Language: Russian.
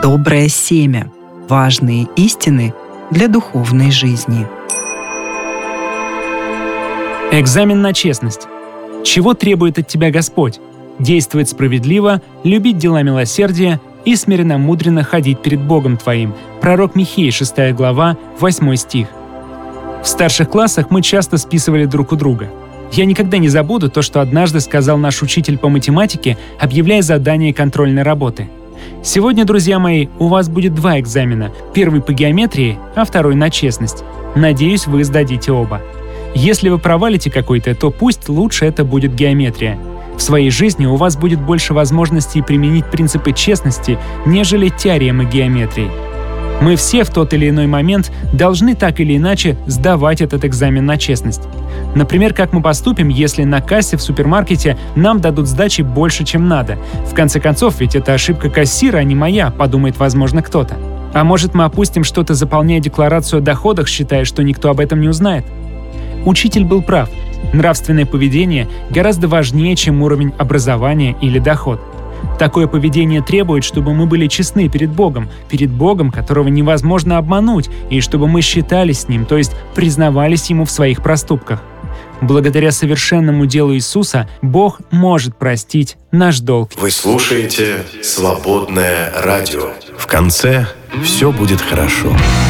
Доброе семя. Важные истины для духовной жизни. Экзамен на честность. Чего требует от тебя Господь? Действовать справедливо, любить дела милосердия и смиренно-мудренно ходить перед Богом твоим. Пророк Михея, 6 глава, 8 стих. В старших классах мы часто списывали друг у друга. Я никогда не забуду то, что однажды сказал наш учитель по математике, объявляя задание контрольной работы. Сегодня, друзья мои, у вас будет 2 экзамена. Первый по геометрии, а второй на честность. Надеюсь, вы сдадите оба. Если вы провалите какой-то, то пусть лучше это будет геометрия. В своей жизни у вас будет больше возможностей применить принципы честности, нежели теоремы геометрии. Мы все в тот или иной момент должны так или иначе сдавать этот экзамен на честность. Например, как мы поступим, если на кассе в супермаркете нам дадут сдачи больше, чем надо? В конце концов, ведь это ошибка кассира, а не моя, подумает, возможно, кто-то. А может, мы опустим что-то, заполняя декларацию о доходах, считая, что никто об этом не узнает? Учитель был прав. Нравственное поведение гораздо важнее, чем уровень образования или доход. Такое поведение требует, чтобы мы были честны перед Богом, которого невозможно обмануть, и чтобы мы считались с Ним, то есть признавались Ему в своих проступках. Благодаря совершенному делу Иисуса Бог может простить наш долг. Вы слушаете «Свободное радио». В конце все будет хорошо.